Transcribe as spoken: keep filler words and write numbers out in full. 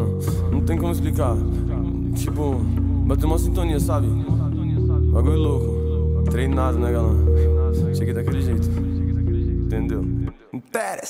Mano, não tem como explicar. Tipo, bateu uma sintonia, sabe? Bagulho louco. Treinado, né, galera? Cheguei daquele jeito. Entendeu? Interessa.